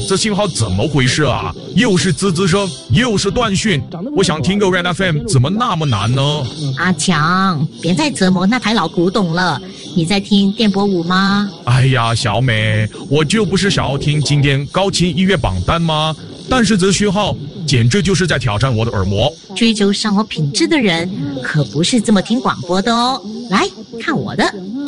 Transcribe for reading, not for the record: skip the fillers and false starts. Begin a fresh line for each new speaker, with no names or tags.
这信号怎么回事啊？又是滋滋声，又是断讯。我想听个 Red FM， 怎么那么难呢？
阿强，别再折磨那台老古董了。你在听电波5吗？
哎呀，小美，我就不是想要听今天高清音乐榜单吗？但是这讯号简直就是在挑战我的耳膜。
追求生活品质的人可不是这么听广播的哦。来看我的。